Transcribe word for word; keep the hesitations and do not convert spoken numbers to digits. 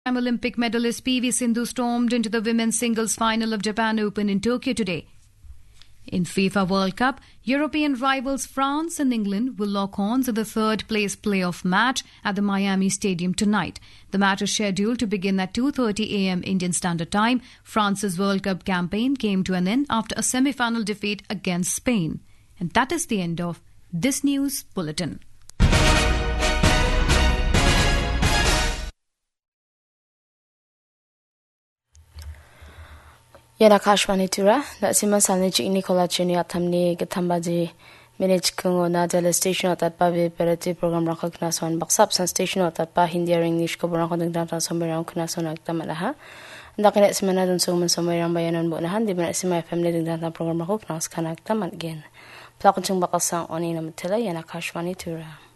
Olympic medalist P V Sindhu stormed into the women's singles final of Japan Open in Tokyo today. In FIFA World Cup, European rivals France and England will lock horns in the third-place playoff match at the Miami Stadium tonight. The match is scheduled to begin at two thirty a m Indian Standard Time. France's World Cup campaign came to an end after a semi-final defeat against Spain. And that is the end of this news bulletin. Yana Kashwani Tura, that Siman Sanich Nicola Chini Atamni, Gatambaji, Minich Kungo, Nadella Station at that Babi Perati program Rakaknason, Baksapsan Station at that Bahindi English Koboran Danta somewhere around Knason Tamalaha, and the Kanet Semanad and Suman somewhere around Bayan and Bonahan, the Sima family Danta program Rakaknas Kanak Tam again. Plakachung Bakasang on Inamatilla, Yana Kashwani Tura.